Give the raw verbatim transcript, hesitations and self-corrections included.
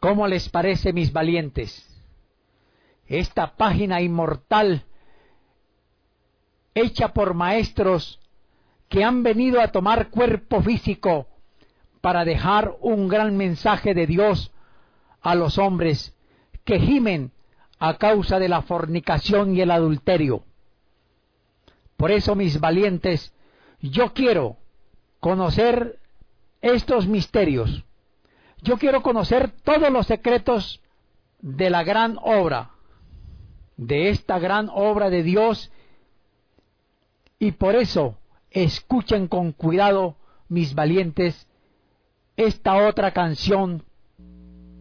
¿Cómo les parece, mis valientes? Esta página inmortal, hecha por maestros que han venido a tomar cuerpo físico para dejar un gran mensaje de Dios a los hombres que gimen a causa de la fornicación y el adulterio. Por eso, mis valientes, yo quiero conocer estos misterios. Yo quiero conocer todos los secretos de la gran obra, de esta gran obra de Dios, y por eso escuchen con cuidado, mis valientes, esta otra canción